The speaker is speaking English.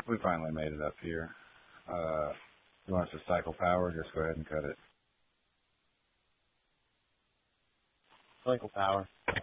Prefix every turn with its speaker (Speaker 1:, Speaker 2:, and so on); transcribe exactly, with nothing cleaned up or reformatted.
Speaker 1: We finally made it up here. Uh, you want us to cycle power? Just go ahead and cut it.
Speaker 2: Cycle power.